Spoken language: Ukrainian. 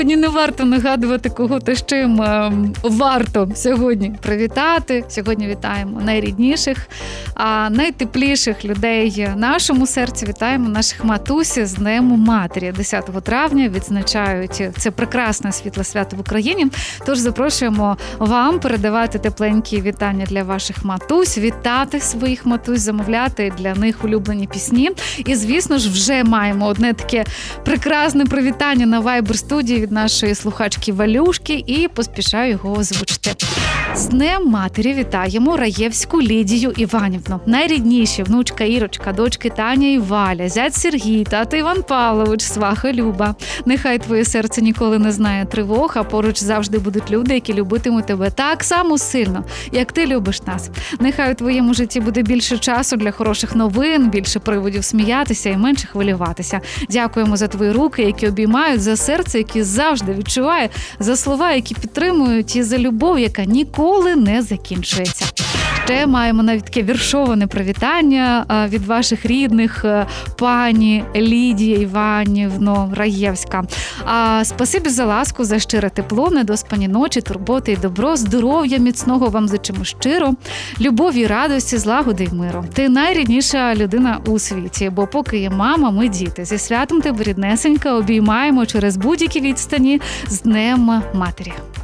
Мені не варто нагадувати, кого та з чим варто сьогодні привітати. Сьогодні вітаємо найрідніших, найтепліших людей в нашому серці. Вітаємо наших матусь з Днем Матері. 10 травня відзначають це прекрасне світле свято в Україні. Тож запрошуємо вам передавати тепленькі вітання для ваших матусь, вітати своїх матусь, замовляти для них улюблені пісні. І, звісно ж, вже маємо одне таке прекрасне привітання на Viber-студії від нашої слухачки Валюшки і поспішаю його озвучити. З Днем Матері вітаємо Раєвську Лідію Іванівну. Найрідніші внучка Ірочка, дочки Таня і Валя, зять Сергій, тато Іван Павлович, сваха Люба. Нехай твоє серце ніколи не знає тривог, а поруч завжди будуть люди, які любитимуть тебе так само сильно, як ти любиш нас. Нехай у твоєму житті буде більше часу для хороших новин, більше приводів сміятися і менше хвилюватися. Дякуємо за твої руки, які обіймають, за серце, яке завжди відчуває, за слова, які підтримують, і за любов, яка ніколи не закінчується. Ще маємо навіть таке віршоване привітання від ваших рідних, пані Лідія Іванівно Раєвська. Спасибі за ласку, за щире тепло, недоспані ночі, турботи і добро, здоров'я міцного вам зичимо щиро, любові, радості, злагоди й миру. Ти найрідніша людина у світі, бо поки є мама, ми діти. Зі святом тебе, ріднесенька, обіймаємо через будь-які відстані з Днем Матері.